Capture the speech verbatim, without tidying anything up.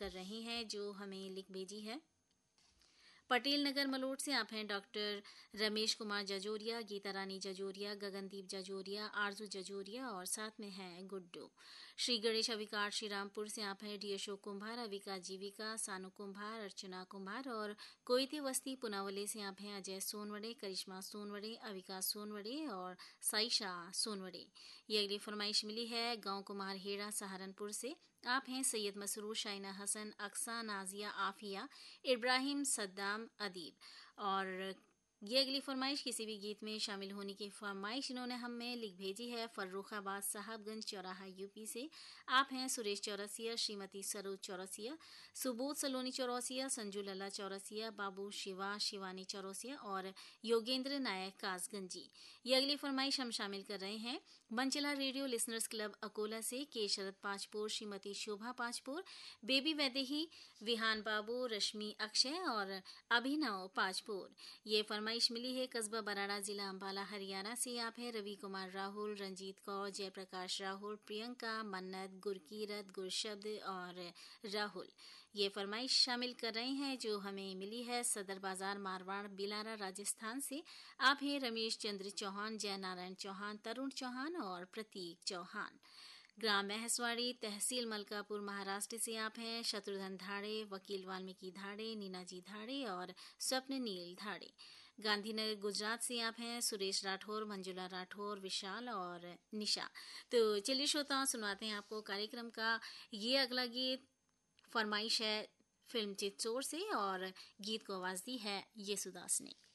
कर रहे हैं, जो हमें लिख भेजी है। पटेल नगर मलोट से आप हैं डॉक्टर रमेश कुमार जजोरिया, गीता रानी जजोरिया, गगनदीप जजोरिया, आरजू जजोरिया और साथ में है गुड्डू। श्री गणेश अविकार श्रीरामपुर से आप हैं डी अशोक कुंभार, अविका जीविका, सानू कुंभार, अर्चना कुंभार और कोयते वस्ती पुनावले से आप हैं अजय सोनवड़े, करिश्मा सोनवड़े, अविका सोनवड़े और साइशा सोनवड़े। ये अगली फरमाइश मिली है गांव कुमार हेड़ा सहारनपुर से। आप हैं सैयद मसरूर, शाइना हसन, अक्सा, नाजिया, आफिया, इब्राहिम, सद्दाम, अदीब। और ये अगली फरमाइश किसी भी गीत में शामिल होने की फरमाइश इन्होंने हमें लिख भेजी है फर्रुखाबाद साहबगंज चौराहा यूपी से। आप हैं सुरेश चौरसिया, श्रीमती सरोज चौरसिया, सुबोध सलोनी चौरसिया, संजू लल्ला चौरसिया, बाबू शिवा शिवानी चौरसिया और योगेंद्र नायक कासगंजी। ये अगली फरमाइश हम शामिल कर रहे हैं मंचला रेडियो लिसनर्स क्लब अकोला से के शरद पांचपुर, श्रीमती शोभा पांचपुर, बेबी वैदेही, विहान बाबू, रश्मि अक्षय और अभिनव पांचपुर। ये फरमाइश मिली है कस्बा बराड़ा, जिला अंबाला, हरियाणा से। आप हैं रवि कुमार राहुल, रंजीत कौर, जयप्रकाश राहुल, प्रियंका, मन्नत, गुरकीरत, गुरशब्द और राहुल। ये फरमाइश शामिल कर रहे हैं जो हमें मिली है सदर बाजार, मारवाड़, बिलारा, राजस्थान से। आप हैं रमेश चंद्र चौहान, जय नारायण चौहान, तरुण चौहान और प्रतीक चौहान। ग्राम महसवाड़ी, तहसील मलकापुर, महाराष्ट्र से आप हैं शत्रुघ्न धाड़े, वकील वाल्मीकि धाड़े, नीनाजी धाड़े और स्वप्न नील धाड़े। गांधीनगर गुजरात से आप हैं सुरेश राठौर, मंजुला राठौर, विशाल और निशा। तो चलिए श्रोताओं, सुनाते हैं आपको कार्यक्रम का ये अगला गीत। फरमाइश है फिल्म चित्तौड़ से और गीत को आवाज दी है येसुदास ने।